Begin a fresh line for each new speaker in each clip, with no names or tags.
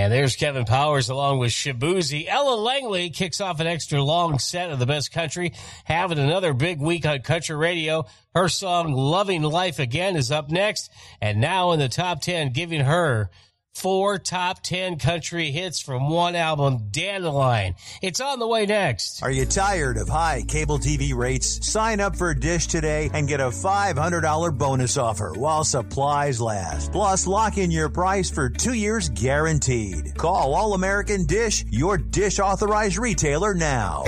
And there's Kevin Powers along with Shabuzi. Ella Langley kicks off an extra long set of the best country, having another big week on country radio. Her song Loving Life Again is up next, and now in the top 10, giving her 4 top 10 country hits from one album, Dandelion. It's on the way next.
Are you tired of high cable TV rates? Sign up for Dish today and get a $500 bonus offer while supplies last. Plus, lock in your price for 2 years guaranteed. Call All-American Dish, your Dish authorized retailer now.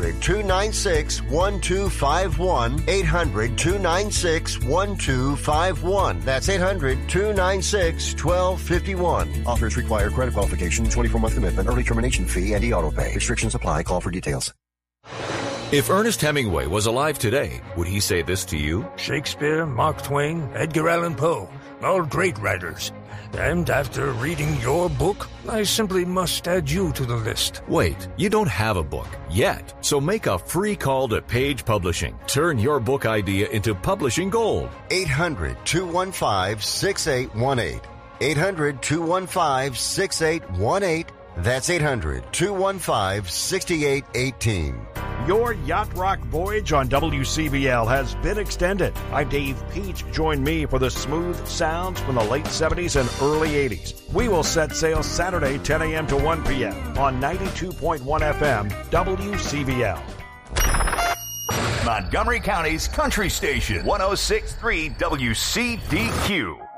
800-296-1251. 800-296-1251. That's 800-296-1251. Offers require credit qualification, 24-month commitment, early termination fee, and e-auto pay. Restrictions apply. Call for details.
If Ernest Hemingway was alive today, would he say this to you?
Shakespeare, Mark Twain, Edgar Allan Poe, all great writers. And after reading your book, I simply must add you to the list.
Wait, you don't have a book yet, so make a free call to Page Publishing. Turn your book idea into publishing gold.
800-215-6818. 800-215-6818. That's 800-215-6818.
Your Yacht Rock voyage on WCBL has been extended. I'm Dave Peach. Join me for the smooth sounds from the late 70s and early 80s. We will set sail Saturday, 10 a.m. to 1 p.m. on 92.1 FM, WCBL.
Montgomery County's country station, 106.3 WCDQ.